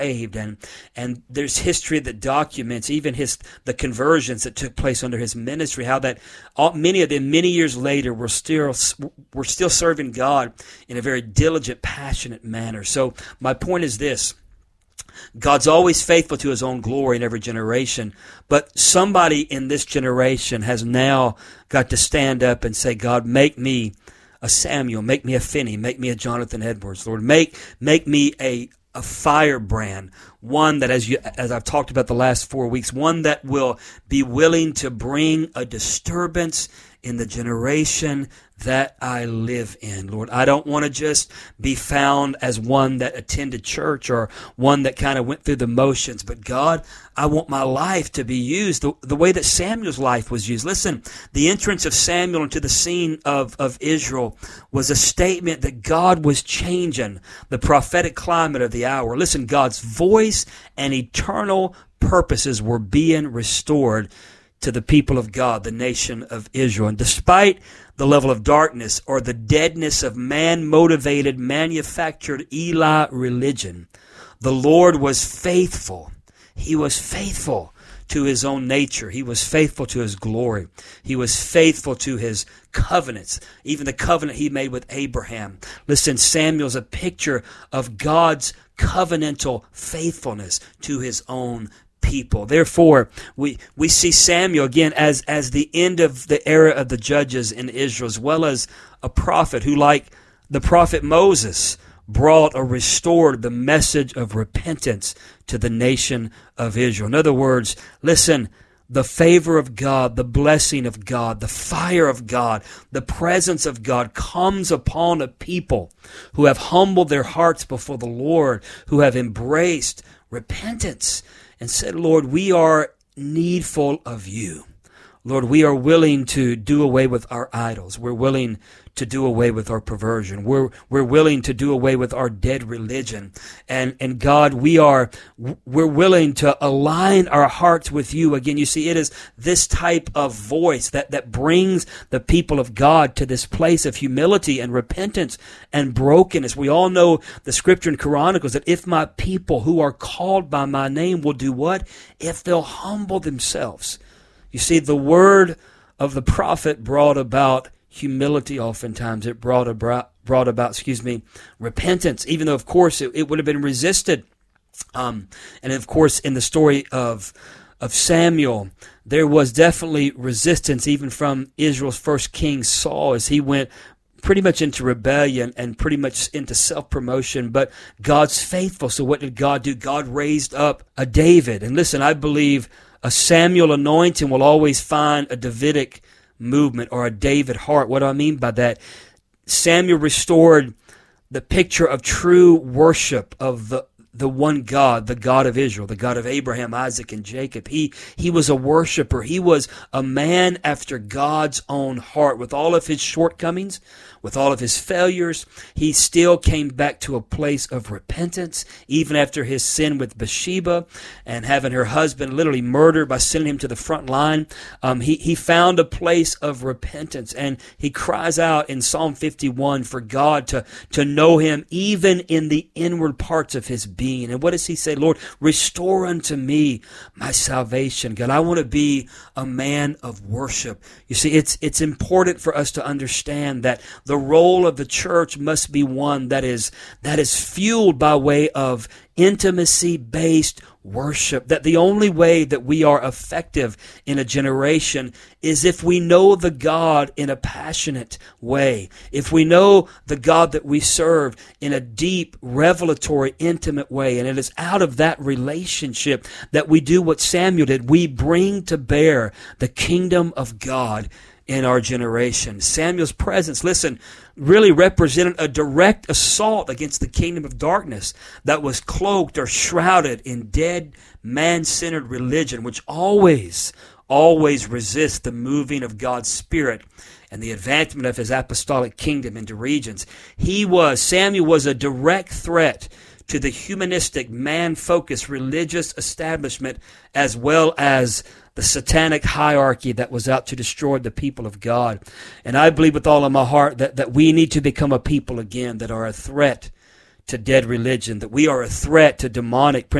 saved, and there's history that documents even the conversions that took place under his ministry, how that many of them many years later were still serving God in a very diligent, passionate manner. So my point is this: God's always faithful to his own glory in every generation, but somebody in this generation has now got to stand up and say, God, make me a Samuel, make me a Finney, make me a Jonathan Edwards, Lord. Make me a firebrand, one that, as I've talked about the last 4 weeks, one that will be willing to bring a disturbance in the generation that I live in. Lord, I don't want to just be found as one that attended church or one that kind of went through the motions, but God, I want my life to be used the way that Samuel's life was used. Listen, the entrance of Samuel into the scene of Israel was a statement that God was changing the prophetic climate of the hour. Listen, God's voice and eternal purposes were being restored to the people of God, the nation of Israel. And despite the level of darkness or the deadness of man-motivated, manufactured Eli religion, the Lord was faithful. He was faithful to his own nature. He was faithful to his glory. He was faithful to his covenants, even the covenant he made with Abraham. Listen, Samuel's a picture of God's covenantal faithfulness to his own people. Therefore, we see Samuel again as the end of the era of the judges in Israel, as well as a prophet who, like the prophet Moses, brought or restored the message of repentance to the nation of Israel. In other words, listen, the favor of God, the blessing of God, the fire of God, the presence of God comes upon a people who have humbled their hearts before the Lord, who have embraced repentance and said, Lord, we are needful of you. Lord, we are willing to do away with our idols. We're willing to do away with our perversion. We're willing to do away with our dead religion. And God, we're willing to align our hearts with you. Again, you see, it is this type of voice that brings the people of God to this place of humility and repentance and brokenness. We all know the scripture in Chronicles that if my people who are called by my name will do what? If they'll humble themselves. You see, the word of the prophet brought about humility oftentimes. It brought about repentance, even though, of course, it would have been resisted. And, of course, in the story of Samuel, there was definitely resistance even from Israel's first king, Saul, as he went pretty much into rebellion and pretty much into self-promotion, but God's faithful. So what did God do? God raised up a David. And listen, I believe a Samuel anointing will always find a Davidic movement or a David heart. What do I mean by that? Samuel restored the picture of true worship of the one God, the God of Israel, the God of Abraham, Isaac, and Jacob. He was a worshiper. He was a man after God's own heart. With all of his shortcomings, with all of his failures, he still came back to a place of repentance, even after his sin with Bathsheba and having her husband literally murdered by sending him to the front line. He found a place of repentance, and he cries out in Psalm 51 for God to know him even in the inward parts of his being. And what does he say? Lord, restore unto me my salvation. God, I want to be a man of worship. You see, it's important for us to understand that the role of the church must be one that is fueled by way of intimacy-based worship. That the only way that we are effective in a generation is if we know the God in a passionate way. If we know the God that we serve in a deep, revelatory, intimate way. And it is out of that relationship that we do what Samuel did. We bring to bear the kingdom of God in our generation. Samuel's presence, listen, really represented a direct assault against the kingdom of darkness that was cloaked or shrouded in dead, man-centered religion, which always resists the moving of God's Spirit and the advancement of his apostolic kingdom into regions. Samuel was a direct threat to the humanistic, man-focused religious establishment, as well as the satanic hierarchy that was out to destroy the people of God. And I believe with all of my heart that we need to become a people again that are a threat to dead religion, that we are a threat to demonic